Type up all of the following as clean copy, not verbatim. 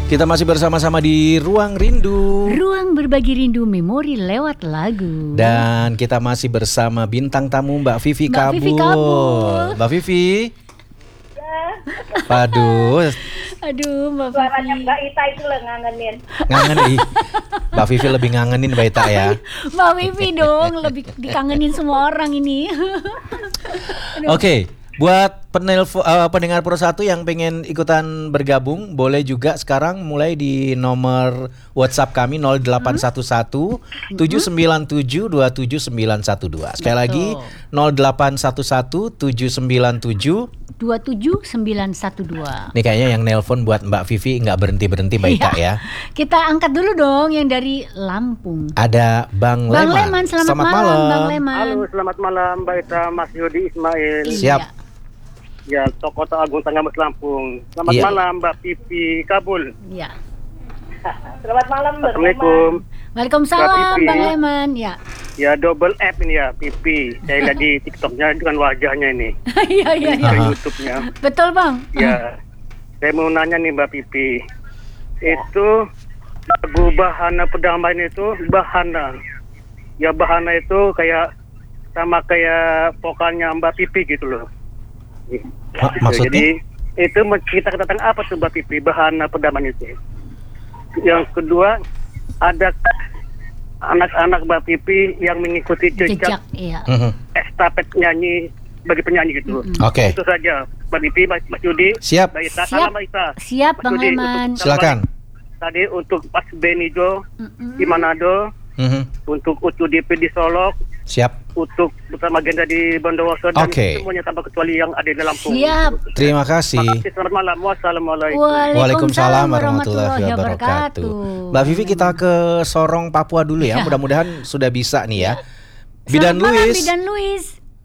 Kita masih bersama-sama di Ruang Rindu. Ruang berbagi rindu memori lewat lagu. Dan kita masih bersama bintang tamu Mbak Vivi Kabul. Vivi Kabul. Mbak Vivi. Aduh. Aduh, Mbak Vivi. Suaranya Mbak Ita itu lah ngangenin. Ngangen ih. Mbak Vivi lebih ngangenin Mbak Ita ya. Mbak Vivi dong, lebih dikangenin semua orang ini. Oke. Buat pendengar Pro 1 yang pengen ikutan bergabung, boleh juga sekarang mulai di nomor WhatsApp kami 0811 797 27912. Sekali lagi 0811 797 27912. Ini kayaknya yang nelpon buat Mbak Vivi nggak berhenti-berhenti Mbak Ita ya. Kita angkat dulu dong yang dari Lampung. Ada Bang Leman. Bang Leman, selamat malam Bang Leman. Halo, selamat malam Mbak Ita, Mas Yudi Ismail. Siap. Ya, Tokoh Agung Tanggamus Lampung. Selamat Iya. malam Mbak Vivi Kabul. Ya. Selamat malam Mbak Assalamualaikum. Waalaikumsalam Mbak Vivi. Bang Leman. Ya. Ya, double F ini ya, Vivi. Saya lihat di TikToknya dengan wajahnya ini. Iya, iya, iya. Di YouTube-nya. Betul, Bang. Ya, saya mau nanya nih Mbak Vivi. Itu lagu Bahana Perdamaian itu Bahana. Ya, Bahana itu kayak sama kayak vokalnya Mbak Vivi gitu loh. Maksudnya? Jadi itu menceritakan tentang apa tuh Mbak Pipi, Bahana Perdamaian itu. Yang kedua, ada anak-anak Mbak Pipi yang mengikuti jejak iya. estafet nyanyi bagi penyanyi gitu. Oke. Itu saja Mbak Pipi, Mas Yudi. Siap. Mbak Ita, Siap. salam Mbak Ita. Siap, Mas Bang Yudi, Leman. untuk- Silakan. Tadi untuk Mas Benijo di Manado, untuk Ucu DP di Solok, Siap. untuk bersama agenda di Bondowoso dan Oke. semuanya tanpa kecuali yang ada di Lampung. Siap. Terima kasih. Makasih, selamat malam. Wassalamualaikum. Waalaikumsalam warahmatullahi wabarakatuh. Mbak Vivi, kita ke Sorong Papua dulu ya. Mudah-mudahan sudah bisa nih ya. Bidan Selamat malam, Luis. Bidan Luis.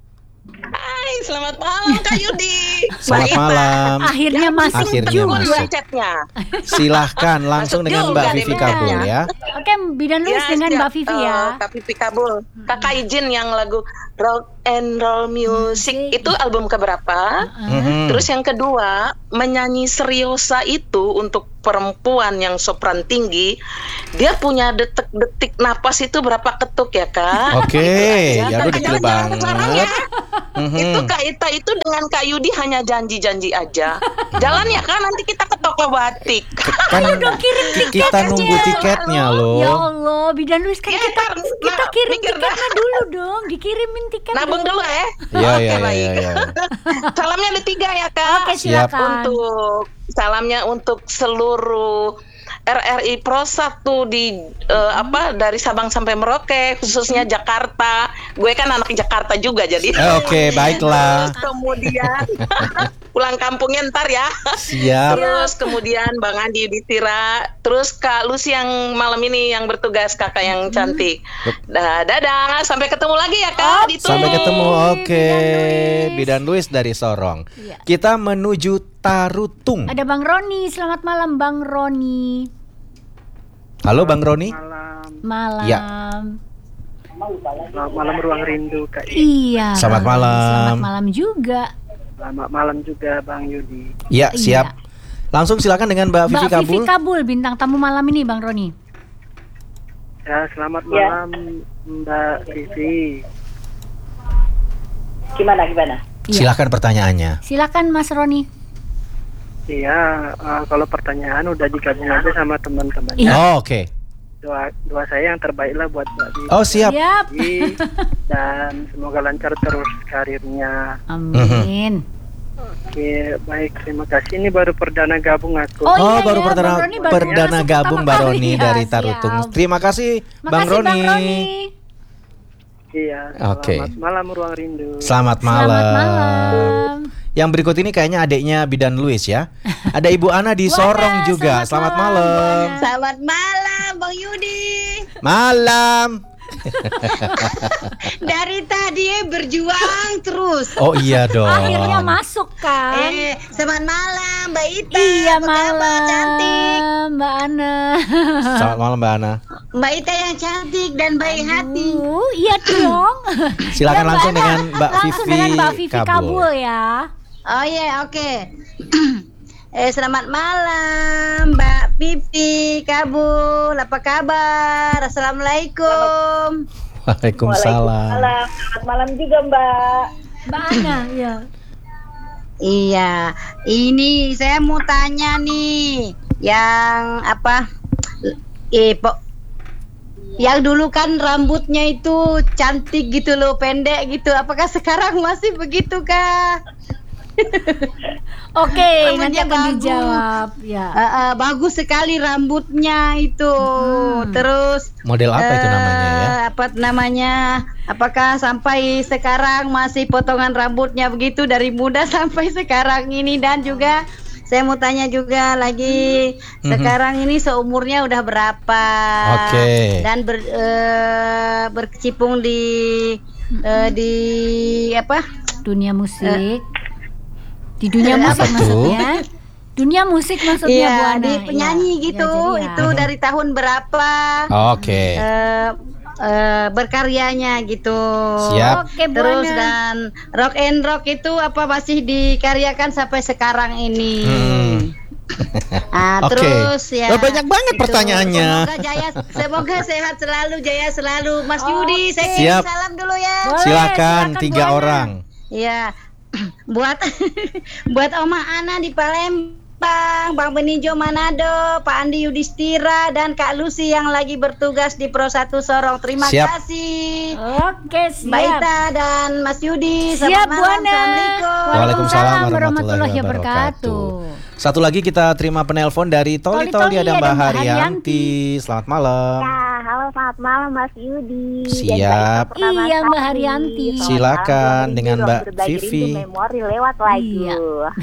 Hai, selamat malam Kak Yudi. Selamat malam. Akhirnya masuk Akhirnya juga. masuk. Chatnya. Silahkan langsung Masuk dengan juga Mbak nih Vivi Mbak. Kabul ya. Oke, Bidan Luis dengan siap. Mbak Vivi ya. Kak Vivi Kabul. Kakak izin yang lagu Rock and Roll Music itu album keberapa? Terus yang kedua, menyanyi seriosa itu untuk perempuan yang sopran tinggi, dia punya detik-detik napas itu berapa ketuk ya Kak? Oke, Itu aja. ya udah detail Jangan banget. sekarang ya. Itu Kak Ita itu dengan Kak Yudi hanya janji-janji aja. Jalan ya Kak, nanti kita ke toko batik. Kan kita nunggu tiketnya Ya loh. Allah, Bidan Luis kan Ya, kita ntar, kirim mikir dah. tiketnya dulu dong, dikirimin tiket. Nabung dulu ya. Iya, Oke, iya, baik. iya, iya. Salamnya ada 3 ya Kak. Oke, silakan. Untuk salamnya untuk seluruh RRI Pro 1 di dari Sabang sampai Merauke, khususnya Jakarta. Gue kan anak Jakarta juga jadi. Oke, baiklah. Terus kemudian pulang kampungnya ntar ya. Siap. Terus kemudian Bang Andi Yudhistira, terus Kak Lucy yang malam ini yang bertugas, kakak yang cantik. Dadah, sampai ketemu lagi ya Kak. Ditunggu. Sampai ketemu. Oke. Bidan Luis. Bidan Luis dari Sorong. Iya. Kita menuju Tarutung. Ada Bang Roni, selamat malam Bang Roni. Halo Bang Roni. Malam, Malam. Ya. selamat malam Ruang Rindu Kak. Iya. Selamat Bang Roni. malam. Selamat malam juga. Selamat malam juga Bang Yudi. Ya, siap. Langsung silakan dengan Mbak Vivi Mbak Kabul. Vivi Kabul, bintang tamu malam ini Bang Roni. Ya, selamat Ya. malam Mbak Vivi. Gimana? Iya. Silakan pertanyaannya. Silakan Mas Roni. Iya, kalau pertanyaan udah digabung aja sama teman-teman. Iya. Oh, oke. Doa saya yang terbaik lah buat Mbak Vivi. Oh, siap. Siap. Dan semoga lancar terus karirnya. Amin. Oke, baik, terima kasih. Ini baru perdana gabung aku. Oh, Oh, iya, baru iya, perdana, Bang Roni baru perdana masuk gabung pertama Mbak kali. Roni Ya, dari siap. Tarutung. Terima kasih Bang Makasih Roni. Bang Roni. Iya, Oke. selamat malam Ruang Rindu. Selamat malam. Selamat malam. Yang berikut ini kayaknya adiknya Bidan Luis ya. Ada Ibu Ana di Wah, Sorong juga. Selamat malam. Selamat malam Bang Yudi. Malam. Dari tadi berjuang terus. Oh iya dong. Akhirnya masuk kan? Selamat malam Mbak Ita. Iya Apa kabar, malam, cantik. Mbak Ana. Selamat malam Mbak Ana. Mbak Ita yang cantik dan baik hati. Iya dong. Silakan Ya, langsung dengan Mbak langsung Vivi dengan Mbak Vivi Kabul. Kabul ya. Oh iya, oke. Selamat malam Mbak Pipi Kabul. Apa kabar? Assalamualaikum. Waalaikumsalam. Selamat malam juga Mbak. Mbak Ana, ya. Iya, ini saya mau tanya nih, yang apa? Yang dulu kan rambutnya itu cantik gitu loh, pendek gitu. Apakah sekarang masih begitu kah? Oke, nanti Rambutnya akan bagus. dijawab. Ya. Bagus sekali rambutnya itu. Terus Model apa itu namanya ya? apa namanya? Apakah sampai sekarang masih potongan rambutnya begitu dari muda sampai sekarang ini? Dan juga saya mau tanya juga lagi, sekarang ini seumurnya udah berapa? Oke. Dan berkecimpung di apa? Dunia musik. Di dunia musik Apa tuh? maksudnya. Dunia musik maksudnya Bu Iya, Ana. di penyanyi Iya, gitu. ya, jadi ya. Itu dari tahun berapa? Oke. Berkaryanya gitu. Siap. Oke, Bu Terus Ana. dan rock and rock itu apa masih dikaryakan sampai sekarang ini? Oke. Terus ya. Oh, banyak banget itu. pertanyaannya. Semoga sehat selalu, jaya selalu. Mas Yudi, saya Siap. kirim salam dulu ya. Boleh, Silakan Bu 3 Ana. orang. Ya. buat buat Oma Ana di Palembang, Bang Benijo Manado, Pak Andi Yudhistira dan Kak Lucy yang lagi bertugas di Pro 1 Sorong. Terima Siap. kasih. Oke, Mbak siap. Ita dan Mas Yudi. Siap, Selamat Bu malam. Ana. Assalamualaikum. Waalaikumsalam warahmatullahi warahmatullahi wabarakatuh. wabarakatuh. Satu lagi kita terima penelpon dari Toli ada Mbak Haryanti. Selamat malam. Ya, halo selamat malam Mas Yudi. Siap. Iya, Mbak Haryanti. Silakan dengan Mbak Vivi. Memori lewat lagu. Iya.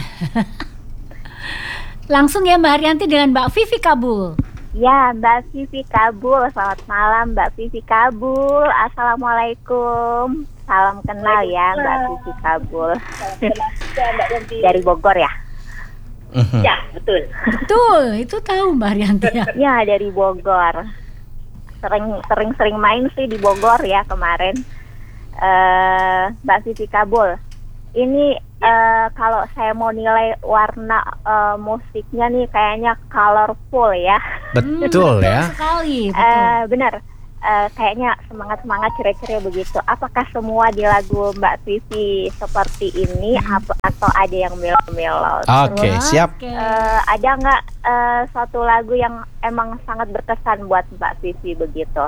Langsung ya Mbak Haryanti dengan Mbak Vivi Kabul. Ya, Mbak Vivi Kabul. Selamat malam Mbak Vivi Kabul. Assalamualaikum. Salam kenal ya Mbak Vivi Kabul. Dari Bogor ya? Ya, betul. Betul, itu tahu Mbak Haryanti ya. Ya, dari Bogor. Sering main sih di Bogor ya kemarin. Mbak Vivi Kabul. Ini kalau saya mau nilai warna musiknya nih kayaknya colorful ya. Betul ya. Sekali, betul. Benar. Kayaknya semangat ceria-ceria begitu. Apakah semua di lagu Mbak Vivi seperti ini atau ada yang melo-melo? Oke, siap. Oke. Ada nggak suatu lagu yang emang sangat berkesan buat Mbak Vivi begitu?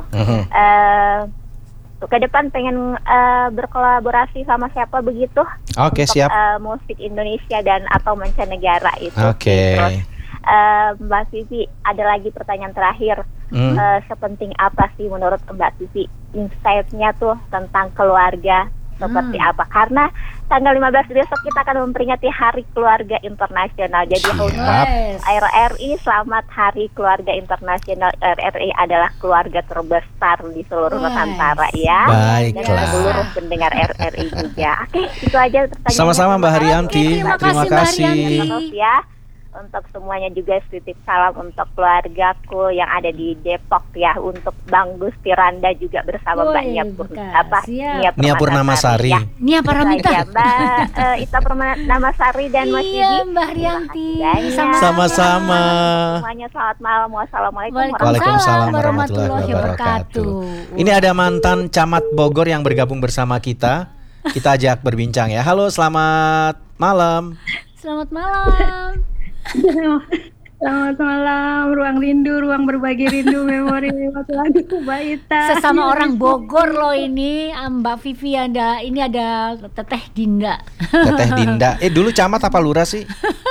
Ke depan pengen berkolaborasi sama siapa begitu? Oke, Untuk, siap. musik Indonesia dan atau mancanegara itu. Oke. Terus, Mbak Vivi, ada lagi pertanyaan terakhir. Sepenting apa sih menurut Mbak Vivi insight-nya tuh tentang keluarga seperti apa? Karena tanggal 15 besok kita akan memperingati Hari Keluarga Internasional. Jadi untuk RRI, selamat Hari Keluarga Internasional. RRI adalah keluarga terbesar di seluruh Nusantara ya. Baiklah. Dan seluruh pendengar RRI juga. Oke, itu aja pertanyaan. Sama-sama Mbak Haryanti. Terima Terima kasih, Mbak kasih. Haryanti. Terus ya. Untuk semuanya juga titip salam untuk keluargaku yang ada di Depok ya, untuk Bang Gusti Randa juga bersama Mbak Nia Nia Purnamasari. Ya. Nia Paramita. Mbak Ita Purnamasari dan Mas Iya, Yudi. Mbak Haryanti. Sama-sama. Semuanya selamat malam. Wassalamualaikum Waalaikumsalam warahmatullahi warahmatullahi wabarakatuh. wabarakatuh. Ini ada mantan camat Bogor yang bergabung bersama kita. Kita ajak berbincang ya. Halo, selamat malam. Selamat malam. Selamat malam, ruang rindu, ruang berbagi rindu, memori lewat lagu Mbak Ita. Sesama orang Bogor loh ini, Mbak Vivi ini ada Teteh Dinda. Teteh Dinda. Dulu camat apa lurah sih?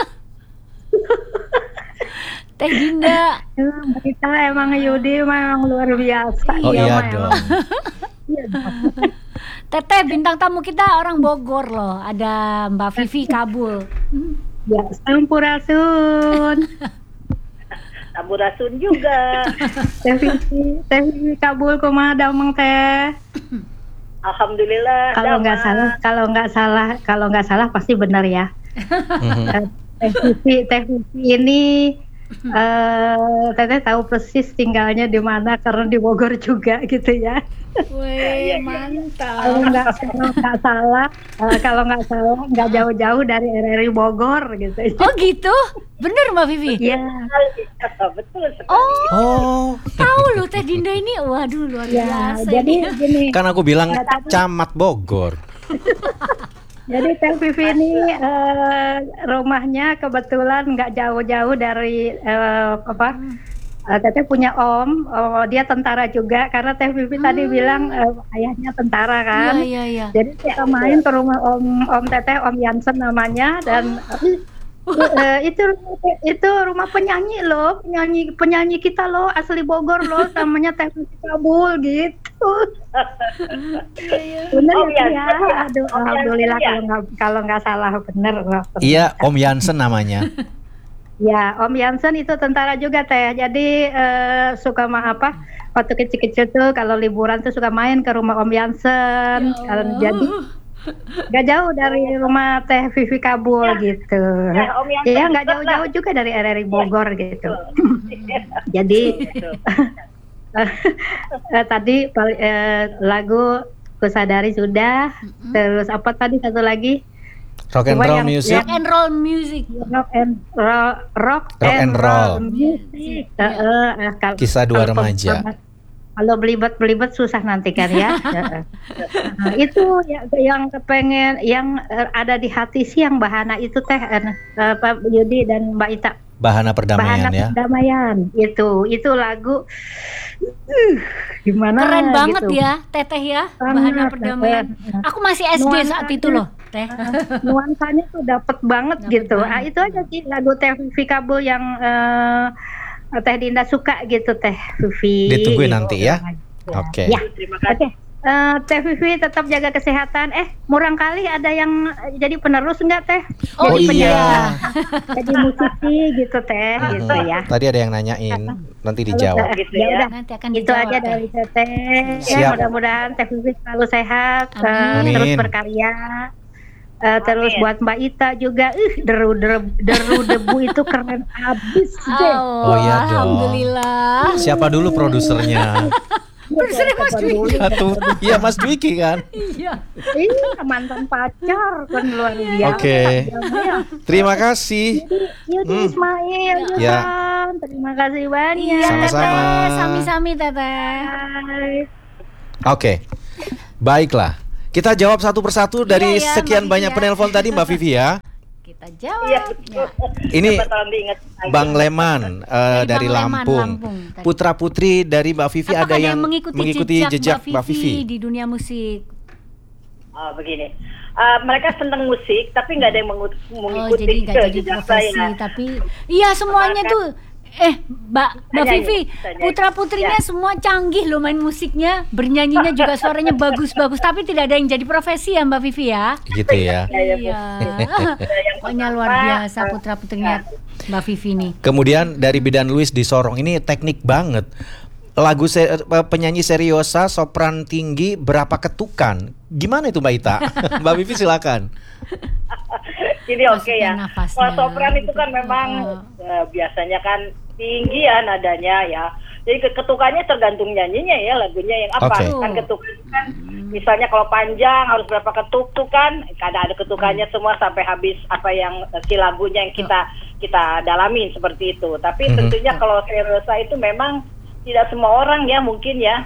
Teh Dinda. Mbak Ita emang Yudi memang luar biasa. Oh iya Mbak, dong. Teteh bintang tamu kita orang Bogor loh. Ada Mbak Vivi Kabul. Ya, sampurasun. Sampurasun juga. Teh Vivi Kabul kumaha damang teh. Alhamdulillah. Kalau nggak salah pasti benar ya. Teh Vivi ini Teteh tahu persis tinggalnya di mana karena di Bogor juga gitu ya. Wih, mantap. Kalau nggak salah nggak jauh-jauh dari RRI Bogor gitu. Oh gitu? Bener Mbak Vivi? Iya. Betul sekali. Oh, Tahu loh Teh Dinda ini, waduh luar Ya, biasa jadi ini. gini. kan aku bilang camat Bogor. Jadi Teh Vivi ini rumahnya kebetulan nggak jauh-jauh dari Teteh punya om, dia tentara juga karena Teh Vivi tadi bilang ayahnya tentara kan. Iya. Jadi kita main ke rumah om Teteh, Om Yansen namanya dan itu rumah penyanyi loh, penyanyi kita loh, asli Bogor loh, namanya Teh Vivi Kabul gitu. Bener ya? Aduh, alhamdulillah kalau nggak salah bener. Iya, Om Yansen namanya. Ya, Om Yansen itu tentara juga Teh. Jadi suka waktu kecil-kecil tuh kalau liburan tuh suka main ke rumah Om Yansen. Jadi nggak jauh dari rumah Teh Vivi Kabul gitu. Ya nggak jauh-jauh juga dari RRI Bogor gitu. Jadi tadi lagu Kusadari sudah. Terus apa tadi satu lagi? Rock and roll music. Rock and roll music. Rock and roll music. Kisah dua remaja. Kalau belibet susah nanti kan ya. Nah, itu yang kepengen, yang ada di hati sih yang Bahana itu Teh Pak Yudi dan Mbak Ita. Bahana Perdamaian ya. Perdamaian itu lagu gimana? Keren banget gitu. ya, Teteh ya, Bahana Perdamaian. Aku masih SD saat itu loh, Teh. Nuansanya tuh dapet banget gitu. Itu aja sih lagu Teh Vivi Kabul yang Teh Dinda suka gitu Teh Vivi. Ditungguin nanti ya. Oke. Ya. Terima kasih. Teh Vivi tetap jaga kesehatan. Murang kali ada yang jadi penerus enggak Teh? Oh jadi iya. Jadi musisi gitu Teh, gitu ya. Tadi ada yang nanyain, nanti dijawab. Ya udah, Nanti akan itu dijawab, aja Teh. dari Teteh. Siap. Ya, mudah-mudahan Teh Vivi selalu sehat, Amin. terus berkarya. Terus buat Mbak Ita juga, deru debu itu keren abis deh. Oh iya dong. Alhamdulillah. Siapa dulu produsernya? Produsernya Mas Dwiki. Iya Mas Dwiki kan. Iya. Iya, mantan pacar kan luar biasa. Oke. Terima kasih. Yudi Ismail, Ya. terima kasih banyak. Iya, Sama-sama. Teteh. Sami-sami Teteh. Bye. Oke. Baiklah. Kita jawab satu persatu dari Iya, sekian Mbak banyak Vivi ya. penelpon tadi Mbak Vivi ya. Kita jawab. Iya, Ya. Ini tolong diingat lagi. Bang Leman dari Bang Leman, Lampung. Lampung tadi. Putra putri dari Mbak Vivi Apakah ada yang mengikuti jejak Mbak Vivi. di dunia musik? Begini, mereka senang musik tapi nggak ada yang mengikuti Jadi nggak jadi jejak profesi, saya. tapi iya semuanya tuh. Mbak Vivi, putra putrinya semua canggih loh main musiknya, bernyanyinya juga suaranya bagus-bagus, tapi tidak ada yang jadi profesi ya Mbak Vivi ya. Gitu ya. Iya. Pokoknya luar biasa putra putrinya Mbak Vivi nih. Kemudian dari Bidan Luis di Sorong, ini teknik banget. Lagu penyanyi seriosa sopran tinggi berapa ketukan? Gimana itu Mbak Ita? Mbak Vivi silakan. Jadi oke ya. Nafasnya. Kalau sopran itu kan memang biasanya kan tinggi ya nadanya ya. Jadi ketukannya tergantung nyanyinya ya, lagunya yang apa. Oke. Kan ketukan kan misalnya kalau panjang harus berapa ketuk tuh kan. Kadang ada ketukannya semua sampai habis apa yang si lagunya yang kita dalamin seperti itu. Tapi tentunya kalau seriosa itu memang tidak semua orang ya mungkin ya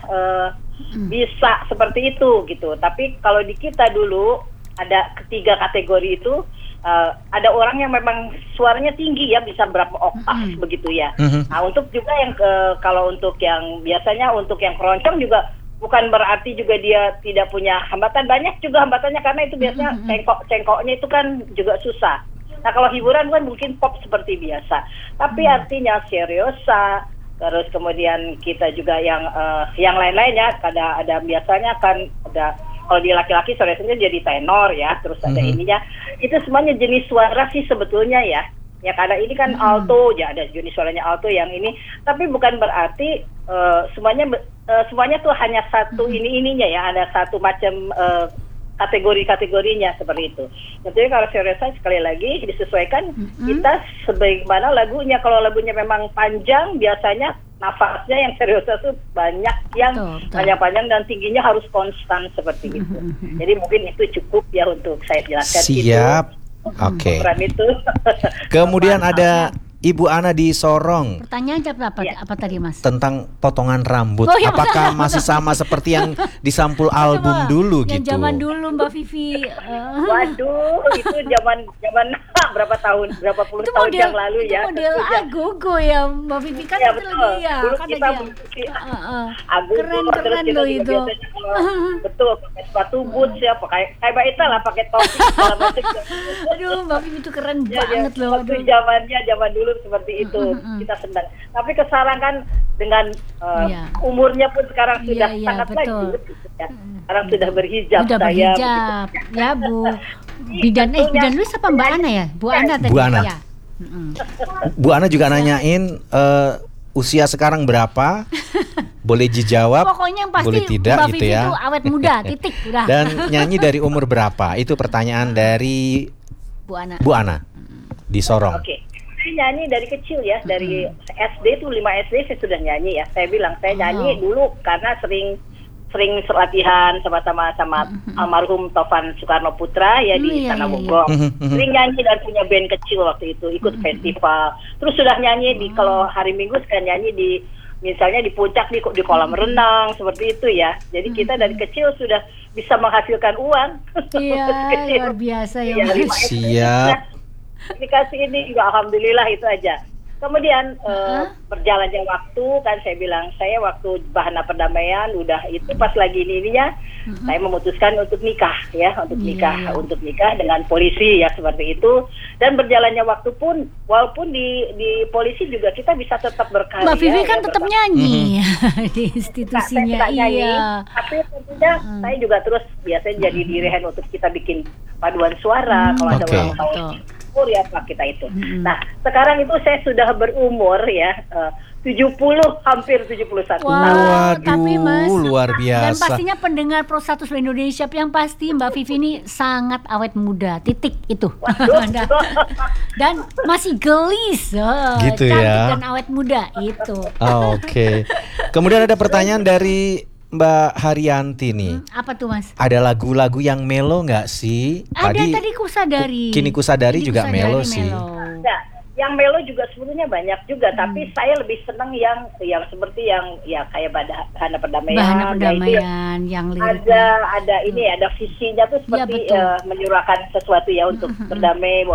bisa seperti itu gitu. Tapi kalau di kita dulu ada ketiga kategori itu, ada orang yang memang suaranya tinggi ya, bisa berapa oktav begitu ya. Nah untuk juga yang kalau untuk yang biasanya untuk yang keroncong juga bukan berarti juga dia tidak punya hambatan, banyak juga hambatannya karena itu biasanya cengkoknya itu kan juga susah. Nah kalau hiburan kan mungkin pop seperti biasa, tapi artinya seriosa. Terus kemudian kita juga yang lain-lainnya ada biasanya kan ada, kalau di laki-laki seriusnya jadi tenor ya, terus ada ininya, itu semuanya jenis suara sih sebetulnya ya karena ini kan alto ya, ada jenis suaranya alto yang ini, tapi bukan berarti semuanya tuh hanya satu ininya ya, ada satu macam kategori-kategorinya seperti itu. Tentunya kalau seriosa sekali lagi disesuaikan kita sebagaimana lagunya. Kalau lagunya memang panjang, biasanya nafasnya yang seriosa tuh banyak yang panjang-panjang dan tingginya harus konstan seperti itu. Jadi mungkin itu cukup ya untuk saya jelaskan. Siap. Oke. Itu. Kemudian ada Ibu Ana di Sorong. Pertanyaan apa tadi, Mas? Tentang potongan rambut. Oh, ya, apakah masih sama seperti yang di sampul album dulu yang gitu? zaman dulu Mbak Vivi. Waduh, itu zaman berapa tahun, berapa puluh itu tahun model, yang lalu itu ya. model Agogo ya Mbak Vivi kan Ya, itu betul. lagi ya. Dulu Kan kita lagi Agogo, keren loh itu. Betul, pakai sepatu boots ya, pakai kayak Mbak Ita lah, pakai topi segala macam. Aduh, Mbak Vivi itu keren Ya, banget loh. waktu zaman dulu seperti itu kita senang. Tapi sekarang kan dengan umurnya pun sekarang sudah sangat betul. lanjut. Ya. Sekarang sudah berhijab. Udah berhijab, ya Bu. Bidan Luis apa Mbak Ana ya? Bu Ana tadi. Bu Ana. Ya. Bu Ana juga nanyain usia sekarang berapa? Boleh dijawab, pokoknya yang pasti boleh tidak Mbak gitu Vivi ya. itu awet muda, titik udah. Dan nyanyi dari umur berapa? Itu pertanyaan dari Bu Ana di Sorong. Oke. Saya nyanyi dari kecil ya, dari SD tuh 5 SD saya sudah nyanyi ya. Saya bilang saya nyanyi dulu karena sering latihan sama almarhum Tovan Soekarno Putra ya di Istana Bogor. Sering nyanyi dan punya band kecil waktu itu, ikut festival. Terus sudah nyanyi di kalau hari Minggu saya nyanyi di misalnya di puncak di kolam renang seperti itu ya. Jadi kita dari kecil sudah bisa menghasilkan uang. Iya, luar biasa ya. Siap. Aplikasi ini juga alhamdulillah itu aja. Kemudian berjalannya waktu kan saya bilang saya waktu Bahana Perdamaian udah itu pas lagi ininya saya memutuskan untuk nikah ya, untuk nikah dengan polisi ya seperti itu. Dan berjalannya waktu pun walaupun di polisi juga kita bisa tetap berkarya. Mbak Vivi kan tetap nyanyi di institusinya. Iya. Tapi tentunya saya juga terus biasanya jadi direhen untuk kita bikin paduan suara kalau ada ulang tahun. Ya Pak kita itu. Nah sekarang itu saya sudah berumur ya 70 hampir 71 tahun. Waduh, tapi Mas, luar biasa. Dan pastinya pendengar Pro 100 Indonesia yang pasti Mbak Vivi ini sangat awet muda. Titik itu. Dan masih gelis. Gitu cantik ya. dan awet muda itu. Oke. Kemudian ada pertanyaan dari Mbak Haryanti nih. Apa tuh Mas? Ada lagu-lagu yang melo nggak sih? Ada tadi Kusadari. Kini Kusadari juga melo sih. Nah, yang melo juga sebetulnya banyak juga, tapi saya lebih senang yang seperti yang ya kayak Bahana Perdamaian. Yang liriknya. Ada visinya tuh seperti menyuarakan sesuatu ya untuk berdamai.